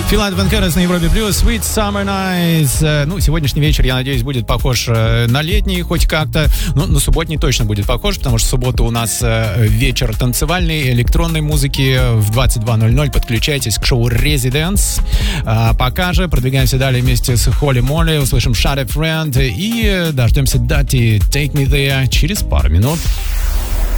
Филат Ванкерес на Европе Плюс, Sweet Summer Nights. Ну, сегодняшний вечер, я надеюсь, будет похож на летний хоть как-то. Ну, на субботний точно будет похож, потому что в субботу у нас вечер танцевальной, электронной музыки в 22:00. Подключайтесь к шоу Residence. Пока же продвигаемся далее вместе с Холли Молли. Услышим Shut Up Friend и дождемся дати Take Me There через пару минут.